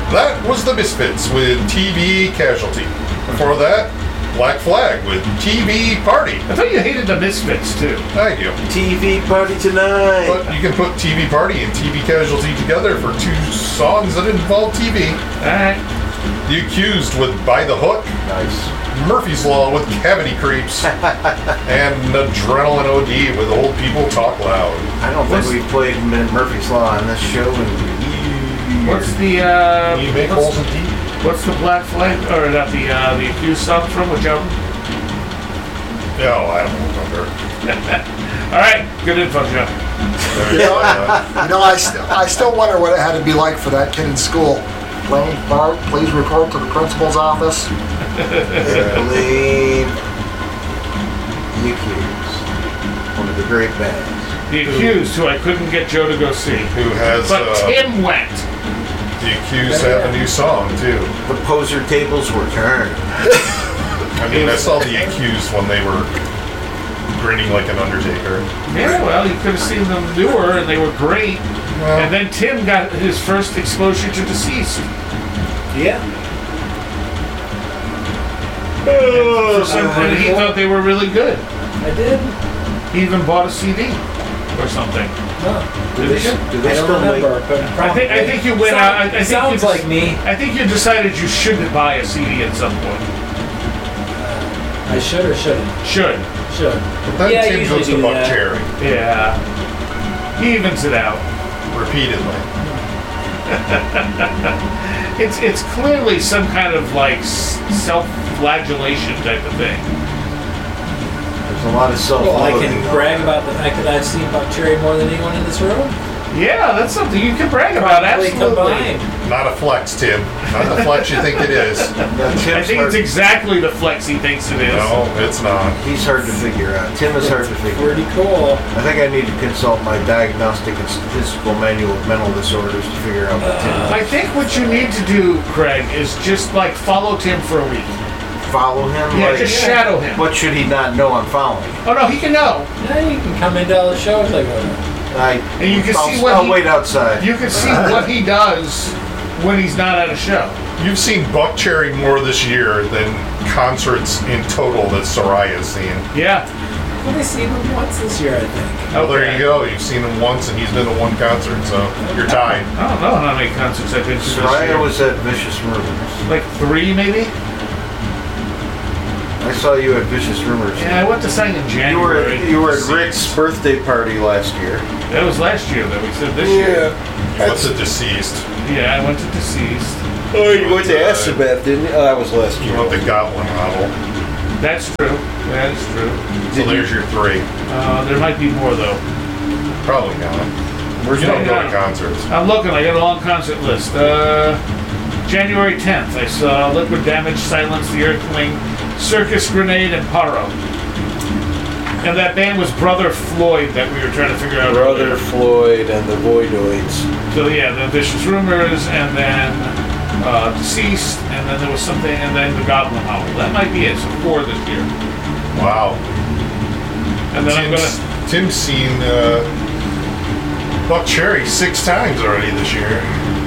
That was the Misfits with TV Casualty. Before that, Black Flag with TV Party. I thought you hated the Misfits, too. I do. TV Party Tonight. But you can put TV Party and TV Casualty together for two songs that involve TV. Alright. The Accused with By the Hook. Nice. Murphy's Law with Cavity Creeps. And Adrenaline OD with Old People Talk Loud. I don't think we've played Murphy's Law on this show in years. What's the, You make holes in teeth? what's the Black Flag, or not the Accused song from, which album? No, I don't remember. Alright, good info, Joe. I still wonder what it had to be like for that kid in school. Lane, Bart, please report to the principal's office. Believe The Accused. One of the great bands. The Accused, who I couldn't get Joe to go see. Who has But Tim went. The Accused have a new song too. The poser tables were turned. I mean, I saw The Accused when they were grinning like an Undertaker. Yeah, well, you could have seen them newer, and they were great. Well, And then Tim got his first exposure to Deceased. Yeah. For some reason, he thought they were really good. I did. He even bought a CD or something. No. Do they I still don't make? remember, but I think you went out. I think sounds you like me. I think you decided you shouldn't buy a CD at some point. I should or shouldn't? Should. Should. but then Yeah, I Tim usually goes to do Buck that. Cherry Yeah. He evens it out. repeatedly. It's clearly some kind of like self-flagellation type of thing. There's a lot of Well, I self-loathing. can brag about the fact that I've seen Buck Cherry more than anyone in this room. Yeah, that's something you can brag about. Probably Absolutely. combined. Not a flex, Tim. Not the flex you think it is. I think it's exactly the flex he thinks it is. No, it's not. He's hard to figure out. Tim is hard to figure out. Pretty cool. I think I need to consult my diagnostic and statistical manual of mental disorders to figure out what Tim I think what you need to do, Craig, is just like follow Tim for a week. follow him. Yeah, like, just shadow him. What should he not know I'm following? Oh no, he can know. Yeah, you can come into all the shows I go to. And you can see what I'll he- wait outside. You can see what he does when he's not at a show. You've seen Buck Cherry more this year than concerts in total that Soraya's seen. Yeah. I've only seen him once this year, I think. Well, there Okay. you go. You've seen him once, and he's been to one concert, so you're tied. I don't know how many concerts I've been to this Soraya year. was at Vicious Rumors. Like 3, maybe? I saw you at Vicious Rumors. Yeah, I went to sing in January. You were at Rick's birthday party last year. That was last year that we said this year. What's a deceased? Yeah, I went to Deceased. Oh, you went to Asabath, didn't you? Oh, that was last You year. want the Goblin model. That's true. That is true. So there's your 3. There might be more though. Probably not. Where's You don't go to Yeah. concerts. I'm looking. I got a long concert list. January 10th, I saw Liquid Damage, Silence, The Earthling, Circus Grenade, and Paro. And that band was Brother Floyd that we were trying to figure out. Brother earlier. Floyd and the Voidoids. So yeah, the Vicious Rumors, and then Deceased, and then there was something, and then the Goblin Howl. That might be it. So 4 this year. Wow. And then I'm gonna. Tim's seen Buck Cherry 6 times already this year.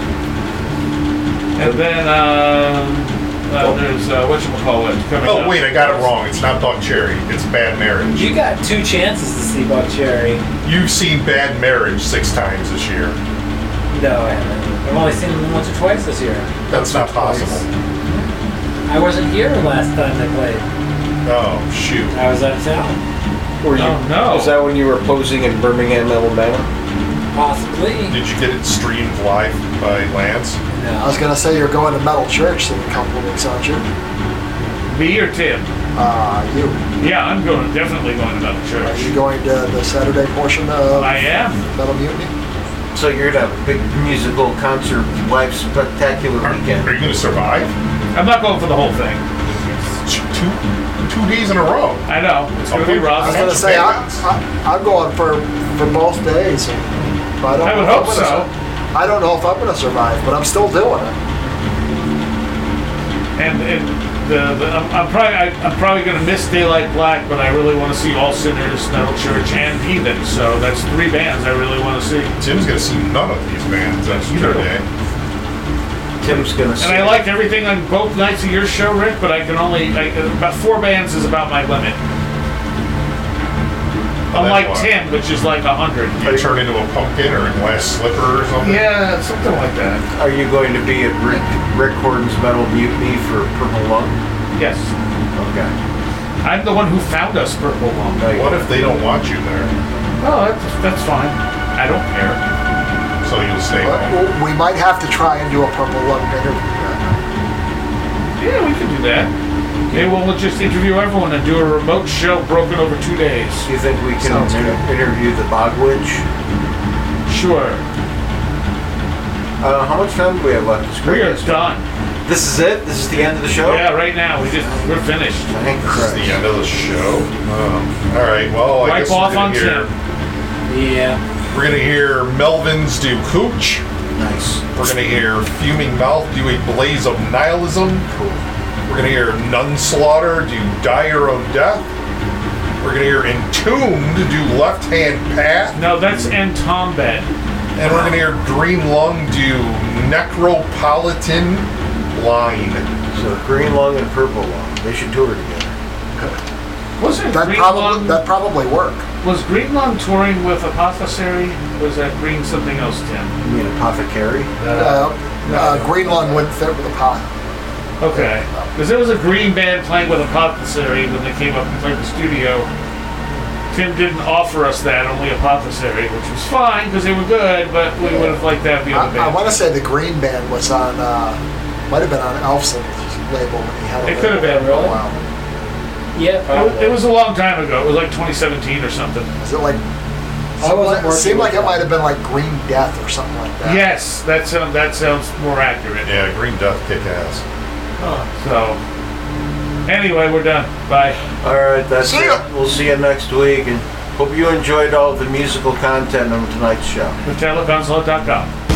And then there's whatchamacallit coming up. Oh, wait, I got it wrong. It's not Buck Cherry. It's Bad Marriage. You got 2 chances to see Buck Cherry. You've seen Bad Marriage 6 times this year. No, I haven't. I've only seen him once or twice this year. That's not possible. I wasn't here last time they played. Oh, shoot. I was out of town. Were you? Oh, no. Was that when you were posing in Birmingham, Alabama? Possibly. Did you get it streamed live by Lance? I was gonna say you're going to Metal Church in a couple of weeks, aren't you? Me or Tim? You. Yeah, I'm definitely going to Metal Are Church. you going to the Saturday portion of I am. Metal Mutiny? So you're gonna have a big musical concert, live spectacular Are weekend. you going to survive? I'm not going for the whole thing. 2 days in a row. I know it's going to be I was rough. gonna say I'm going for both days. But I would know if hope I'm so. gonna I don't know if I'm gonna survive, but I'm still doing it. And I'm probably going to miss Daylight Black, but I really want to see All Sinners, Metal Church, and Heathen. So that's 3 bands I really want to see. Tim's going to see none of these bands on either day. Tim's gonna And I like everything on both nights of your show, Rick, but I can only, about 4 bands is about my limit. Unlike That's why. Tim, which is like 100. You turn into a pumpkin or a glass slipper or something? Yeah, something like that. Are you going to be at Rick Horton's Metal Mutiny for Purple Lung? Yes. Okay. I'm the one who found us Purple Lung. What if they don't want you there? Oh, that's fine. I don't care. So you'll stay But home? we might have to try and do a Purple Lung interview. Yeah, we can do that. Okay, well, we'll just interview everyone and do a remote show broken over 2 days. Do you think we can Sounds good. interview the Bogwitch? Sure. How much time do we have left? It's We are great. done. This is it? This is the end of the show? Yeah, right now. We're finished. Thank This is Christ. the end of the show. All right. Well, I Wipe guess off we're on gonna hear. Tim. Yeah. We're gonna hear Melvins do Hooch. Nice. We're gonna hear Fuming Mouth do A Blaze of Nihilism. Cool. We're gonna hear Nunslaughter do Dire of Death. We're gonna hear Entombed do Left Hand Path. No, that's Entombed. And we're gonna hear Green Lung do Necropolitan Line. So Green Lung and Purple Lung. They should tour together. Wasn't That Green probably Lung, that probably work. was Green Lung touring with Apothecary? Was that Green something else, Tim? You mean Apothecary? Green Lung wouldn't fit with a pot. Okay. Because there was a green band playing with Apothecary when they came up and played the studio. Tim didn't offer us that, only Apothecary, which was fine because they were good, but we would have liked to have the other I band. want to say the Green Band was on, might have been on Elfson's label when he had a It could have been, label for a really. while. Yeah, probably. It was a long time ago. It was like 2017 or something. Is it like? I wasn't It seemed working like with it might have been like Green Death or something like that. Yes, that sounds more accurate. Yeah, Green Death kick ass. So, anyway, we're done. Bye. Alright, that's See it. ya. We'll see you next week, and hope you enjoyed all the musical content on tonight's show. Metalliconsole.com.